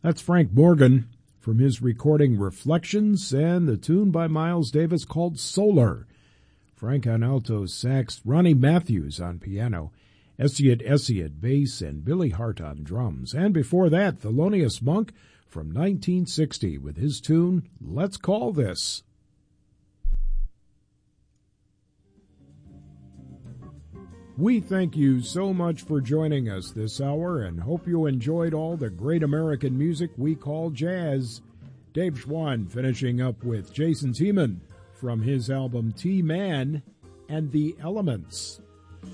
That's Frank Morgan from his recording Reflections and the tune by Miles Davis called Solar. Frank on alto sax, Ronnie Matthews on piano, Essiet bass, and Billy Hart on drums. And before that, Thelonious Monk from 1960 with his tune, Let's Call This. We thank you so much for joining us this hour and hope you enjoyed all the great American music we call jazz. Dave Schwann finishing up with Jason Tiemann from his album T-Man and the Elements.